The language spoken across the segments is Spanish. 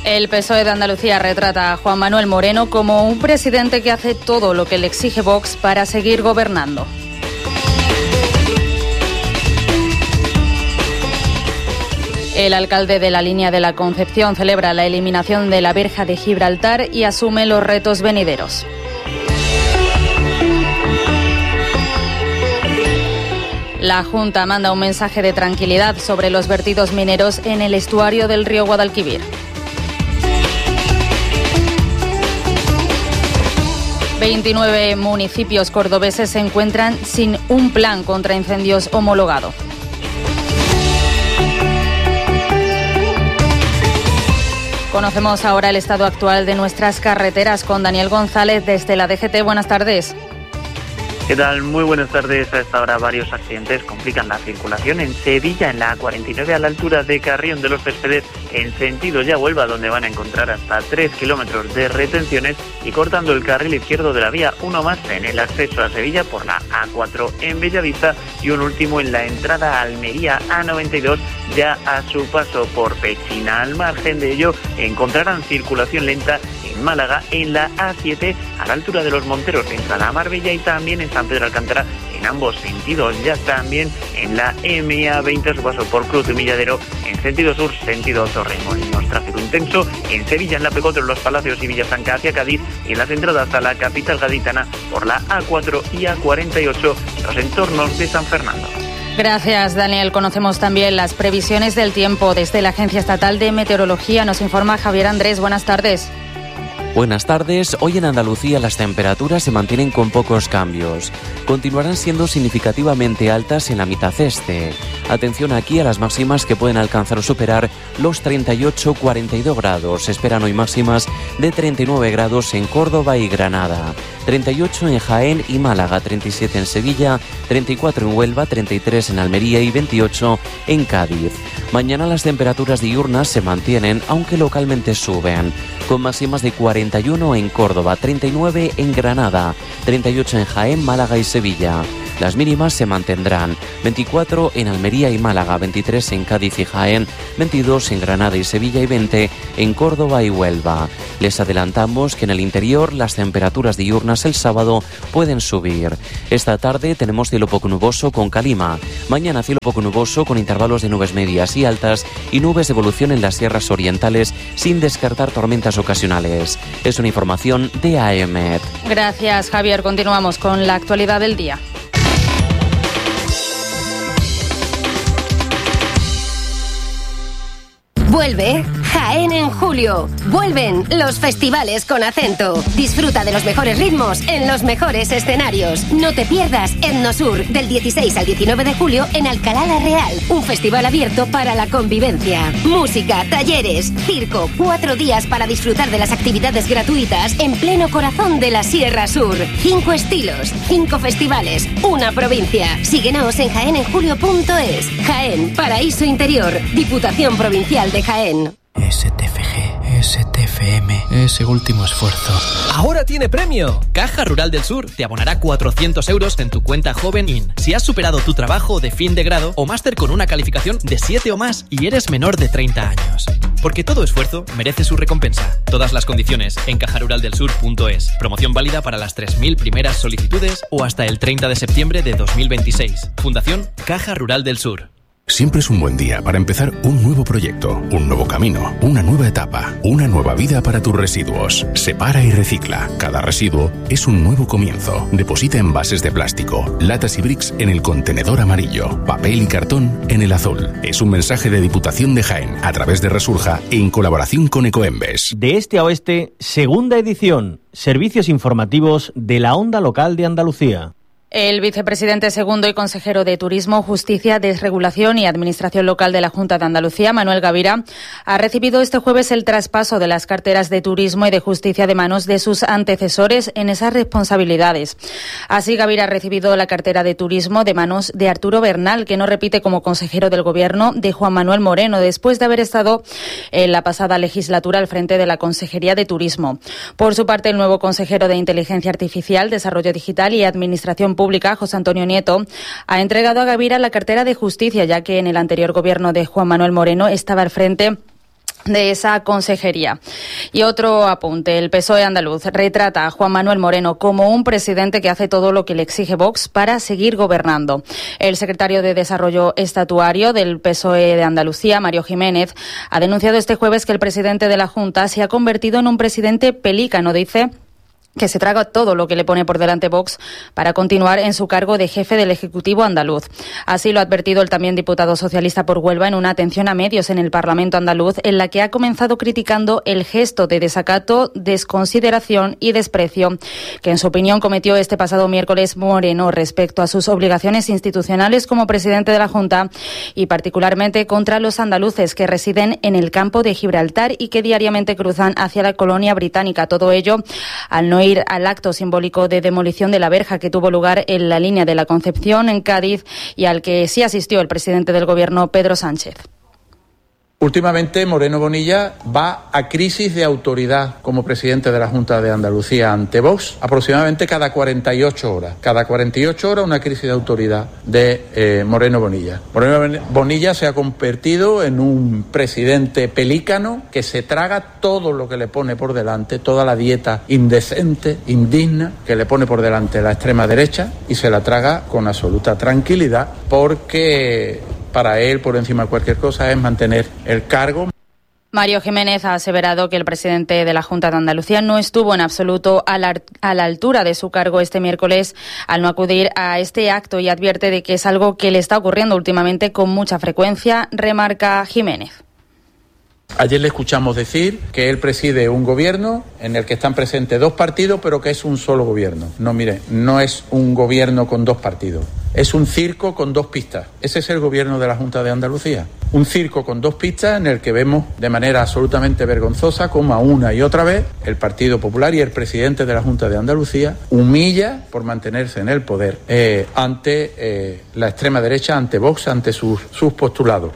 El PSOE de Andalucía retrata a Juan Manuel Moreno como un presidente que hace todo lo que le exige Vox para seguir gobernando. El alcalde de la Línea de la Concepción celebra la eliminación de la verja de Gibraltar y asume los retos venideros. La Junta manda un mensaje de tranquilidad sobre los vertidos mineros en el estuario del río Guadalquivir. 29 municipios cordobeses se encuentran sin un plan contra incendios homologado. Conocemos ahora el estado actual de nuestras carreteras con Daniel González desde la DGT. Buenas tardes. ¿Qué tal? Muy buenas tardes. A esta hora varios accidentes complican la circulación en Sevilla, en la A49 a la altura de Carrión de los Céspedes, en sentido ya Huelva, donde van a encontrar hasta 3 kilómetros de retenciones y cortando el carril izquierdo de la vía, uno más en el acceso a Sevilla por la A4 en Bellavista y un último en la entrada a Almería A92 ya a su paso por Pechina. Al margen de ello encontrarán circulación lenta en Málaga en la A7 a la altura de los Monteros de entrada a Marbella y también en San Pedro Alcántara en ambos sentidos, ya también en la MA20 a su paso por Cruz y Milladero en sentido sur, sentido Torremolinos. Tráfico intenso en Sevilla, en la P4, en Los Palacios y Villafranca hacia Cádiz y en las entradas a la capital gaditana por la A4 y A48, los entornos de San Fernando. Gracias, Daniel. Conocemos también las previsiones del tiempo desde la Agencia Estatal de Meteorología. Nos informa Javier Andrés. Buenas tardes. Buenas tardes. Hoy en Andalucía las temperaturas se mantienen con pocos cambios. Continuarán siendo significativamente altas en la mitad este. Atención aquí a las máximas que pueden alcanzar o superar los 38-42 grados. Se esperan hoy máximas de 39 grados en Córdoba y Granada, 38 en Jaén y Málaga, 37 en Sevilla, 34 en Huelva, 33 en Almería y 28 en Cádiz. Mañana las temperaturas diurnas se mantienen, aunque localmente suben, con máximas de 41 en Córdoba, 39 en Granada, 38 en Jaén, Málaga y Sevilla. Las mínimas se mantendrán, 24 en Almería y Málaga, 23 en Cádiz y Jaén, 22 en Granada y Sevilla y 20 en Córdoba y Huelva. Les adelantamos que en el interior las temperaturas diurnas el sábado pueden subir. Esta tarde tenemos cielo poco nuboso con calima. Mañana cielo poco nuboso con intervalos de nubes medias y altas y nubes de evolución en las sierras orientales sin descartar tormentas ocasionales. Es una información de AEMET. Gracias, Javier. Continuamos con la actualidad del día. Vuelve Jaén en julio. Vuelven los festivales con acento. Disfruta de los mejores ritmos en los mejores escenarios. No te pierdas Etnosur del 16 al 19 de julio en Alcalá la Real. Un festival abierto para la convivencia. Música, talleres, circo. 4 días para disfrutar de las actividades gratuitas en pleno corazón de la Sierra Sur. 5 estilos, 5 festivales, una provincia. Síguenos en jaenenjulio.es. Jaén, Paraíso Interior, Diputación Provincial de Jaén. STFG, STFM, ese último esfuerzo. ¡Ahora tiene premio! Caja Rural del Sur te abonará 400 euros en tu cuenta Joven In si has superado tu trabajo de fin de grado o máster con una calificación de 7 o más y eres menor de 30 años. Porque todo esfuerzo merece su recompensa. Todas las condiciones en cajaruraldelsur.es. Promoción válida para las 3.000 primeras solicitudes o hasta el 30 de septiembre de 2026. Fundación Caja Rural del Sur. Siempre es un buen día para empezar un nuevo proyecto, un nuevo camino, una nueva etapa, una nueva vida para tus residuos. Separa y recicla. Cada residuo es un nuevo comienzo. Deposita envases de plástico, latas y bricks en el contenedor amarillo, papel y cartón en el azul. Es un mensaje de Diputación de Jaén a través de Resurja en colaboración con Ecoembes. De este a oeste, segunda edición. Servicios informativos de la onda local de Andalucía. El vicepresidente segundo y consejero de Turismo, Justicia, Desregulación y Administración Local de la Junta de Andalucía, Manuel Gavira, ha recibido este jueves el traspaso de las carteras de Turismo y de Justicia de manos de sus antecesores en esas responsabilidades. Así, Gavira ha recibido la cartera de Turismo de manos de Arturo Bernal, que no repite como consejero del Gobierno de Juan Manuel Moreno, después de haber estado en la pasada legislatura al frente de la Consejería de Turismo. Por su parte, el nuevo consejero de Inteligencia Artificial, Desarrollo Digital y Administración Pública, José Antonio Nieto, ha entregado a Gavira la cartera de Justicia, ya que en el anterior gobierno de Juan Manuel Moreno estaba al frente de esa consejería. Y otro apunte, el PSOE andaluz retrata a Juan Manuel Moreno como un presidente que hace todo lo que le exige Vox para seguir gobernando. El secretario de Desarrollo Estatuario del PSOE de Andalucía, Mario Jiménez, ha denunciado este jueves que el presidente de la Junta se ha convertido en un presidente pelícano, dice, que se traga todo lo que le pone por delante Vox para continuar en su cargo de jefe del Ejecutivo andaluz. Así lo ha advertido el también diputado socialista por Huelva en una atención a medios en el Parlamento andaluz, en la que ha comenzado criticando el gesto de desacato, desconsideración y desprecio que, en su opinión, cometió este pasado miércoles Moreno respecto a sus obligaciones institucionales como presidente de la Junta y particularmente contra los andaluces que residen en el campo de Gibraltar y que diariamente cruzan hacia la colonia británica. Todo ello al no ir al acto simbólico de demolición de la verja que tuvo lugar en la línea de la Concepción en Cádiz y al que sí asistió el presidente del Gobierno, Pedro Sánchez. Últimamente Moreno Bonilla va a crisis de autoridad como presidente de la Junta de Andalucía ante Vox aproximadamente cada 48 horas. Cada 48 horas una crisis de autoridad de Moreno Bonilla. Moreno Bonilla se ha convertido en un presidente pelícano que se traga todo lo que le pone por delante, toda la dieta indecente, indigna que le pone por delante la extrema derecha y se la traga con absoluta tranquilidad porque para él, por encima de cualquier cosa, es mantener el cargo. Mario Jiménez ha aseverado que el presidente de la Junta de Andalucía no estuvo en absoluto a la altura de su cargo este miércoles al no acudir a este acto y advierte de que es algo que le está ocurriendo últimamente con mucha frecuencia, remarca Jiménez. Ayer le escuchamos decir que él preside un gobierno en el que están presentes dos partidos, pero que es un solo gobierno. No, mire, no es un gobierno con dos partidos. Es un circo con dos pistas. Ese es el gobierno de la Junta de Andalucía. Un circo con dos pistas en el que vemos de manera absolutamente vergonzosa cómo una y otra vez el Partido Popular y el presidente de la Junta de Andalucía humilla por mantenerse en el poder ante la extrema derecha, ante Vox, ante sus postulados.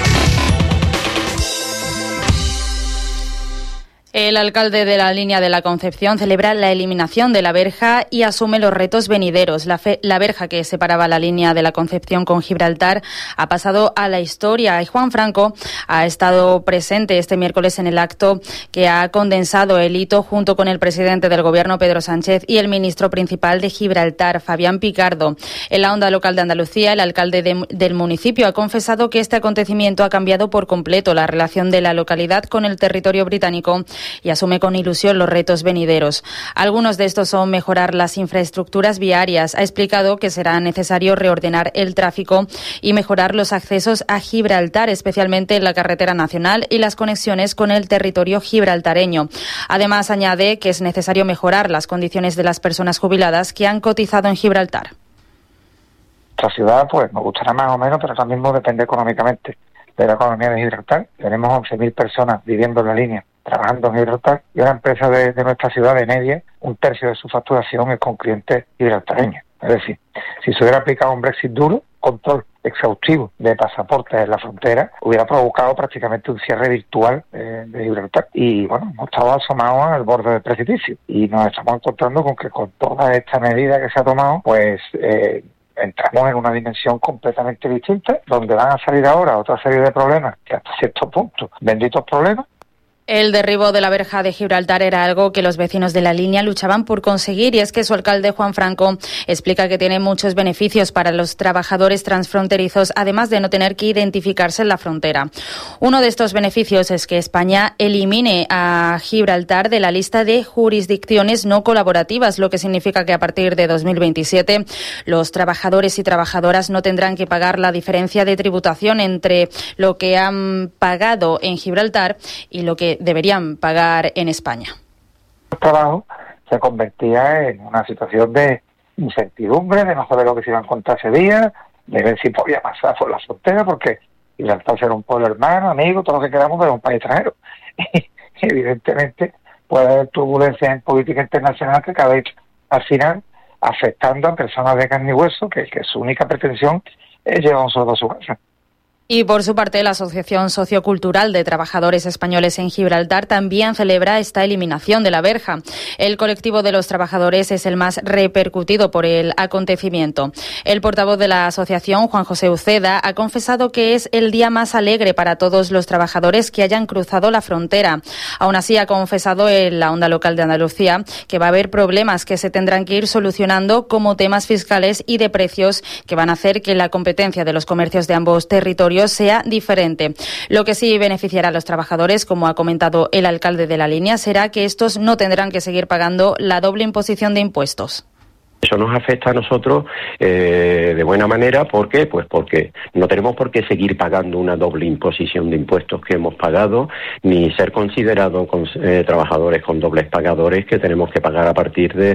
El alcalde de la línea de la Concepción celebra la eliminación de la verja y asume los retos venideros. La verja que separaba la línea de la Concepción con Gibraltar ha pasado a la historia y Juan Franco ha estado presente este miércoles en el acto que ha condensado el hito junto con el presidente del Gobierno, Pedro Sánchez, y el ministro principal de Gibraltar, Fabián Picardo. En la onda local de Andalucía, el alcalde del municipio ha confesado que este acontecimiento ha cambiado por completo la relación de la localidad con el territorio británico y asume con ilusión los retos venideros. Algunos de estos son mejorar las infraestructuras viarias. Ha explicado que será necesario reordenar el tráfico y mejorar los accesos a Gibraltar, especialmente en la carretera nacional y las conexiones con el territorio gibraltareño. Además, añade que es necesario mejorar las condiciones de las personas jubiladas que han cotizado en Gibraltar. Nuestra ciudad, pues, nos gustará más o menos, pero ahora mismo depende económicamente de la economía de Gibraltar. Tenemos 11.000 personas viviendo en la línea, trabajando en Gibraltar, y una empresa de nuestra ciudad, de Nedia, un tercio de su facturación es con clientes gibraltareños. Es decir, si se hubiera aplicado un Brexit duro, control exhaustivo de pasaportes en la frontera, hubiera provocado prácticamente un cierre virtual de Gibraltar. Y bueno, hemos estado asomados al borde del precipicio y nos estamos encontrando con que con toda esta medida que se ha tomado, pues entramos en una dimensión completamente distinta, donde van a salir ahora otra serie de problemas, que hasta cierto punto, benditos problemas. El derribo de la verja de Gibraltar era algo que los vecinos de la línea luchaban por conseguir, y es que su alcalde, Juan Franco, explica que tiene muchos beneficios para los trabajadores transfronterizos, además de no tener que identificarse en la frontera. Uno de estos beneficios es que España elimine a Gibraltar de la lista de jurisdicciones no colaborativas, lo que significa que a partir de 2027 los trabajadores y trabajadoras no tendrán que pagar la diferencia de tributación entre lo que han pagado en Gibraltar y lo que deberían pagar en España. El trabajo se convertía en una situación de incertidumbre, de no saber lo que se iba a encontrar ese día, de ver si podía pasar por la frontera, porque Gibraltar era un pueblo hermano, amigo, todo lo que queramos, pero un país extranjero. Y evidentemente puede haber turbulencias en política internacional que acaben al final afectando a personas de carne y hueso, que su única pretensión es llevar un sueldo a su casa. Y por su parte, la Asociación Sociocultural de Trabajadores Españoles en Gibraltar también celebra esta eliminación de la verja. El colectivo de los trabajadores es el más repercutido por el acontecimiento. El portavoz de la asociación, Juan José Uceda, ha confesado que es el día más alegre para todos los trabajadores que hayan cruzado la frontera. Aún así, ha confesado en la Onda Local de Andalucía que va a haber problemas que se tendrán que ir solucionando, como temas fiscales y de precios, que van a hacer que la competencia de los comercios de ambos territorios sea diferente. Lo que sí beneficiará a los trabajadores, como ha comentado el alcalde de la línea, será que estos no tendrán que seguir pagando la doble imposición de impuestos. Eso nos afecta a nosotros de buena manera. ¿Por qué? Pues porque no tenemos por qué seguir pagando una doble imposición de impuestos que hemos pagado, ni ser considerados trabajadores con dobles pagadores que tenemos que pagar a partir de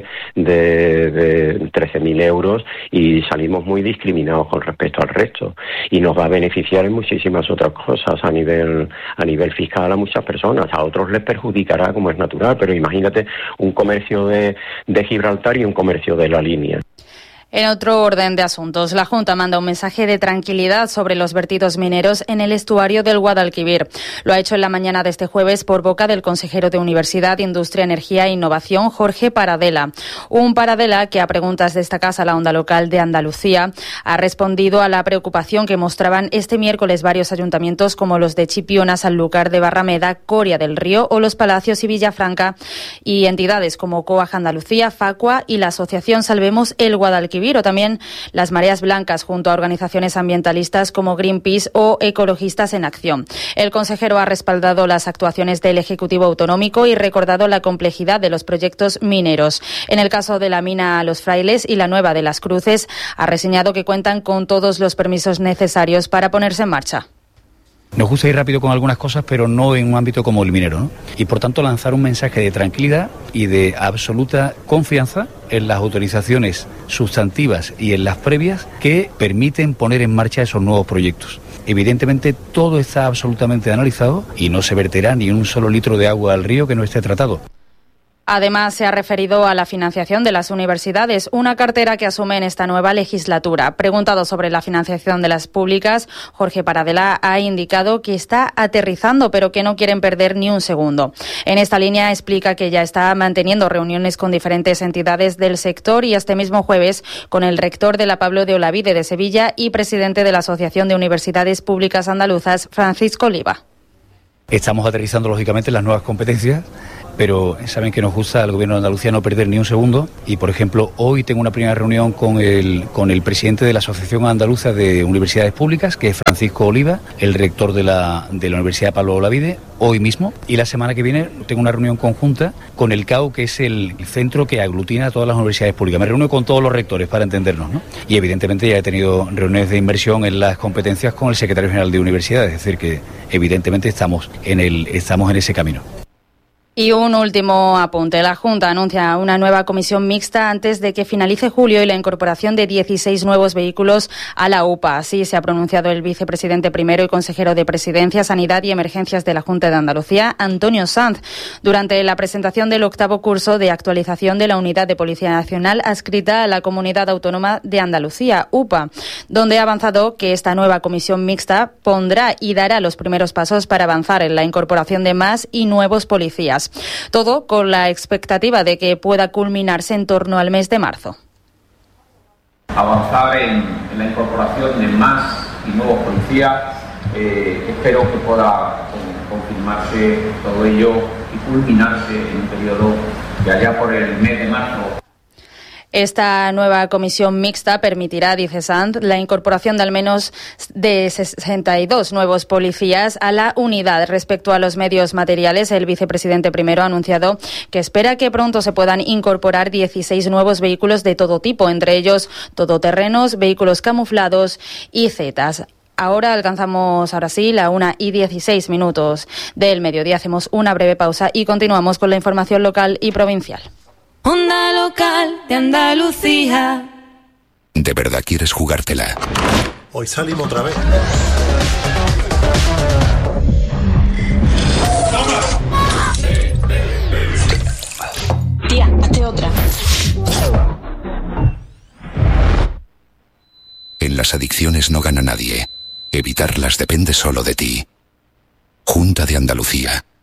13.000 euros, y salimos muy discriminados con respecto al resto. Y nos va a beneficiar en muchísimas otras cosas a nivel fiscal a muchas personas. A otros les perjudicará, como es natural, pero imagínate un comercio de Gibraltar y un comercio de la línea. En otro orden de asuntos, la Junta manda un mensaje de tranquilidad sobre los vertidos mineros en el estuario del Guadalquivir. Lo ha hecho en la mañana de este jueves por boca del consejero de Universidad, Industria, Energía e Innovación, Jorge Paradela. Un Paradela que, a preguntas de esta casa, la Onda Local de Andalucía, ha respondido a la preocupación que mostraban este miércoles varios ayuntamientos como los de Chipiona, Sanlúcar de Barrameda, Coria del Río o Los Palacios y Villafranca, y entidades como COAG Andalucía, Facua y la Asociación Salvemos el Guadalquivir, o también las Mareas Blancas, junto a organizaciones ambientalistas como Greenpeace o Ecologistas en Acción. El consejero ha respaldado las actuaciones del Ejecutivo Autonómico y recordado la complejidad de los proyectos mineros. En el caso de la mina Los Frailes y la nueva de Las Cruces, ha reseñado que cuentan con todos los permisos necesarios para ponerse en marcha. Nos gusta ir rápido con algunas cosas, pero no en un ámbito como el minero, ¿no? Y por tanto lanzar un mensaje de tranquilidad y de absoluta confianza en las autorizaciones sustantivas y en las previas que permiten poner en marcha esos nuevos proyectos. Evidentemente todo está absolutamente analizado y no se verterá ni un solo litro de agua al río que no esté tratado. Además, se ha referido a la financiación de las universidades, una cartera que asume en esta nueva legislatura. Preguntado sobre la financiación de las públicas, Jorge Paradela ha indicado que está aterrizando, pero que no quieren perder ni un segundo. En esta línea explica que ya está manteniendo reuniones con diferentes entidades del sector y este mismo jueves con el rector de la Pablo de Olavide de Sevilla y presidente de la Asociación de Universidades Públicas Andaluzas, Francisco Oliva. Estamos aterrizando, lógicamente, las nuevas competencias, pero saben que nos gusta al Gobierno de Andalucía no perder ni un segundo, y por ejemplo hoy tengo una primera reunión con el presidente de la Asociación Andaluza de Universidades Públicas, que es Francisco Oliva, el rector de la Universidad Pablo Olavide, hoy mismo, y la semana que viene tengo una reunión conjunta con el CAU, que es el centro que aglutina a todas las universidades públicas. Me reúno con todos los rectores para entendernos, ¿no? Y evidentemente ya he tenido reuniones de inversión en las competencias con el secretario general de universidades, es decir que evidentemente estamos en ese camino. Y un último apunte. La Junta anuncia una nueva comisión mixta antes de que finalice julio y la incorporación de 16 nuevos vehículos a la UPA. Así se ha pronunciado el vicepresidente primero y consejero de Presidencia, Sanidad y Emergencias de la Junta de Andalucía, Antonio Sanz, durante la presentación del 8º curso de actualización de la Unidad de Policía Nacional adscrita a la Comunidad Autónoma de Andalucía, UPA, donde ha avanzado que esta nueva comisión mixta pondrá y dará los primeros pasos para avanzar en la incorporación de más y nuevos policías. Todo con la expectativa de que pueda culminarse en torno al mes de marzo. Avanzar en la incorporación de más y nuevos policías, espero que pueda confirmarse todo ello y culminarse en un periodo de allá por el mes de marzo. Esta nueva comisión mixta permitirá, dice Sanz, la incorporación de al menos de 62 nuevos policías a la unidad. Respecto a los medios materiales, el vicepresidente primero ha anunciado que espera que pronto se puedan incorporar 16 nuevos vehículos de todo tipo, entre ellos todoterrenos, vehículos camuflados y zetas. Ahora sí, la 1:16 del mediodía. Hacemos una breve pausa y continuamos con la información local y provincial. Onda Local de Andalucía. ¿De verdad quieres jugártela? Hoy salimos otra vez. Tía, hazte otra. En las adicciones no gana nadie. Evitarlas depende solo de ti. Junta de Andalucía.